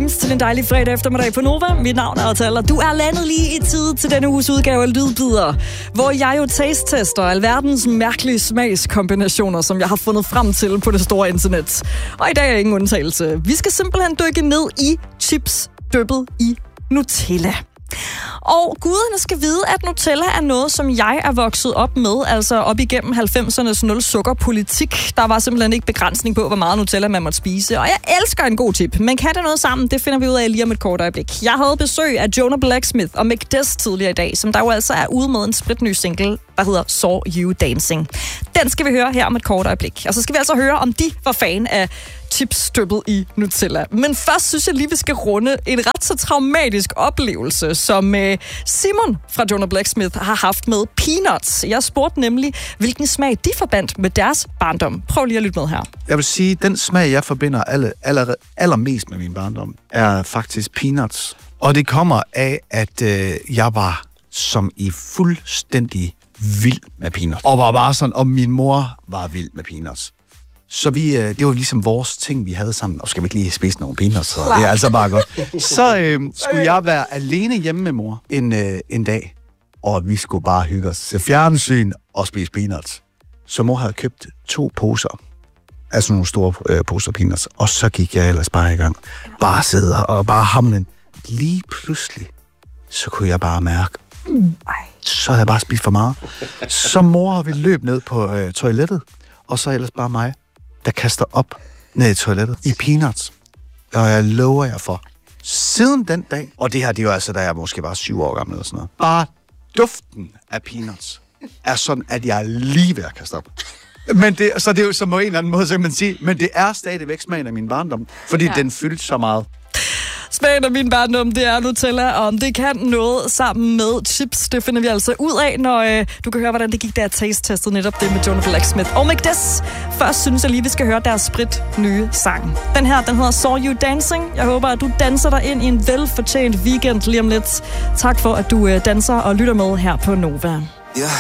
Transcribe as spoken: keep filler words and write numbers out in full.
Prince til en dejlig fredag eftermiddag på Nova. Mit navn er Artaler. Du er landet lige i tid til denne uges udgave af Lydbider, hvor jeg jo taste-tester alverdens mærkelige smagskombinationer, som jeg har fundet frem til på det store internet. Og i dag er ingen undtagelse. Vi skal simpelthen dykke ned i chips dyppet i Nutella. Og guderne skal vide, at Nutella er noget, som jeg er vokset op med, altså op igennem halvfemsernes nul-sukker-politik. Der var simpelthen ikke begrænsning på, hvor meget Nutella man måtte spise. Og jeg elsker en god tip, men kan det noget sammen? Det finder vi ud af lige om et kort øjeblik. Jeg havde besøg af Jonah Blacksmith og Mick Dess tidligere i dag, som der jo altså er ude med en spritny single, der hedder Saw You Dancing. Den skal vi høre her om et kort øjeblik. Og så skal vi altså høre, om de var fan af chips dyppet i Nutella. Men først synes jeg lige, vi skal runde en ret så traumatisk oplevelse, som øh, Simon fra Jonah Blacksmith har haft med peanuts. Jeg spurgte nemlig, hvilken smag de forbandt med deres barndom. Prøv lige at lytte med her. Jeg vil sige, at den smag, jeg forbinder aller, aller, allermest med min barndom, er faktisk peanuts. Og det kommer af, at øh, jeg var som i fuldstændig vild med peanuts. Og var bare sådan, og min mor var vild med peanuts. Så vi, øh, det var ligesom vores ting, vi havde sammen. Og skal vi ikke lige spise nogle peanuts? Så det er altså bare godt. Så øh, skulle jeg være alene hjemme med mor en, øh, en dag, og vi skulle bare hygge os, se fjernsyn og spise peanuts. Så mor havde købt to poser, altså nogle store øh, poser peanuts, og så gik jeg ellers bare i gang. Bare sidde og bare hamle. Lige pludselig, så kunne jeg bare mærke, så havde jeg bare spist for meget. Så mor vi løb ned på øh, toilettet, og så ellers bare mig, der kaster op ned i toilettet i peanuts. Og jeg lover jer for, siden den dag, og det her, det er jo altså, da jeg måske var syv år gammel eller sådan noget, bare duften af peanuts er sådan, at jeg er lige ved at kaste op. Men det, så det er jo så på en eller anden måde, så kan man sige, men det er stadigvæk smagen af min barndom, fordi ja. Den fyldte så meget. Smagen af min barndom, det er Nutella, og om det kan noget sammen med chips, det finder vi altså ud af, når øh, du kan høre, hvordan det gik, da jeg taste-testede netop det med Jonah Blacksmith og Mick Dess. Først synes jeg lige, vi skal høre deres sprit nye sang. Den her, den hedder Saw You Dancing. Jeg håber, at du danser dig ind i en velfortjent weekend lige om lidt. Tak for, at du øh, danser og lytter med her på Nova.